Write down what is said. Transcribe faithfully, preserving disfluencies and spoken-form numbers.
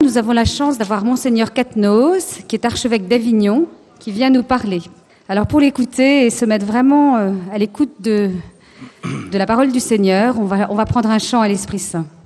Nous avons la chance d'avoir Monseigneur Catnos, qui est archevêque d'Avignon, qui vient nous parler. Alors pour l'écouter et se mettre vraiment à l'écoute de, de la parole du Seigneur, on va, on va prendre un chant à l'Esprit Saint.